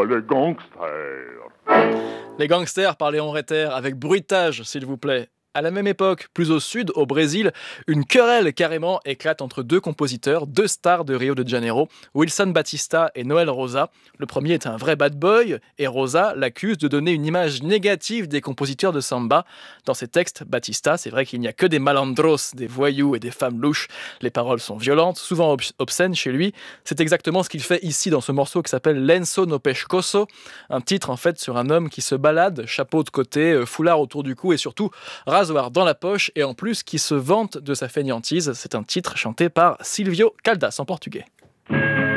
les gangsters. Les gangsters par Léon Retter, avec bruitage, s'il vous plaît. À la même époque, plus au sud, au Brésil, une querelle carrément éclate entre deux compositeurs, deux stars de Rio de Janeiro, Wilson Batista et Noel Rosa. Le premier est un vrai bad boy et Rosa l'accuse de donner une image négative des compositeurs de samba. Dans ses textes, Batista, c'est vrai qu'il n'y a que des malandros, des voyous et des femmes louches. Les paroles sont violentes, souvent obscènes chez lui. C'est exactement ce qu'il fait ici dans ce morceau qui s'appelle Lenço no Pescoço, un titre en fait sur un homme qui se balade, chapeau de côté, foulard autour du cou et surtout rasoir dans la poche et en plus qui se vante de sa fainéantise. C'est un titre chanté par Silvio Caldas en portugais.